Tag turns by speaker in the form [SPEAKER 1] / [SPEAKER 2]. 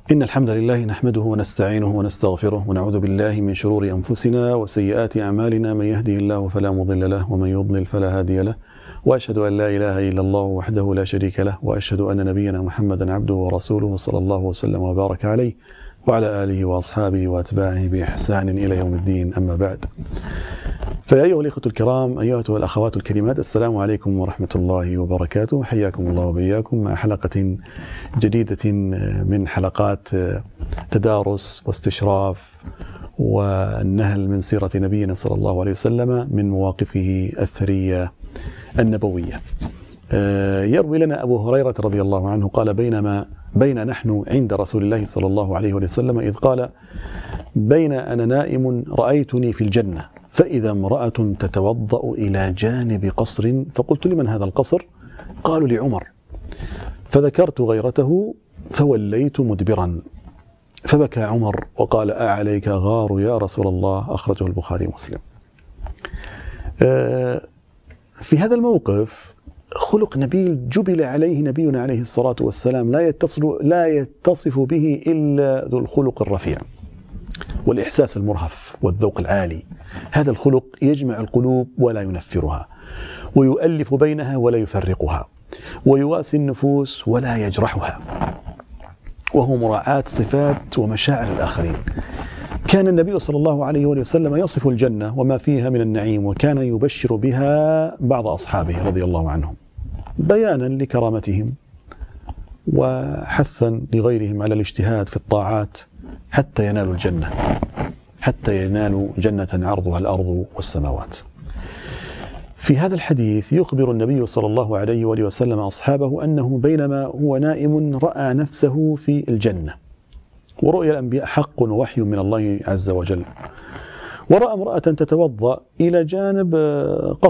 [SPEAKER 1] إن الحمد لله نحمده ونستعينه ونستغفره ونعوذ بالله من شرور أنفسنا وسيئات أعمالنا. من يهده الله فلا مضل له ومن يضلل فلا هادي له، وأشهد أن لا إله إلا الله وحده لا شريك له، وأشهد أن نبينا محمدا عبده ورسوله صلى الله وسلم وبارك عليه وعلى آله وأصحابه وأتباعه بإحسان إلى يوم الدين. أما بعد، فيا أيها الإخوة الكرام، أيها الأخوات الكريمات، السلام عليكم ورحمة الله وبركاته. حياكم الله وبياكم مع حلقة جديدة من حلقات تدارس واستشراف والنهل من سيرة نبينا صلى الله عليه وسلم من مواقفه الثرية النبوية. يروي لنا أبو هريرة رضي الله عنه قال: بين نحن عند رسول الله صلى الله عليه وسلم إذ قال: بين أنا نائم رأيتني في الجنة فإذا امرأة تتوضأ إلى جانب قصر، فقلت: لمن هذا القصر؟ قالوا: لعمر. فذكرت غيرته فوليت مدبرا، فبكى عمر وقال: أعليك غار يا رسول الله. أخرجه البخاري ومسلم. في هذا الموقف خلق نبيل جبل عليه نبينا عليه الصلاة والسلام، لا يتصف به إلا ذو الخلق الرفيع والإحساس المرهف والذوق العالي. هذا الخلق يجمع القلوب ولا ينفرها، ويؤلف بينها ولا يفرقها، ويواسي النفوس ولا يجرحها، وهو مراعاة صفات ومشاعر الآخرين. كان النبي صلى الله عليه وسلم يصف الجنة وما فيها من النعيم، وكان يبشر بها بعض أصحابه رضي الله عنهم بيانا لكرامتهم وحثا لغيرهم على الاجتهاد في الطاعات حتى ينالوا الجنة، حتى ينالوا جنة عرضها الأرض والسماوات. في هذا الحديث يخبر النبي صلى الله عليه وسلم أصحابه أنه بينما هو نائم رأى نفسه في الجنة، ورؤيا الأنبياء حق ووحي من الله عز وجل، ورأى امرأة تتوضأ إلى جانب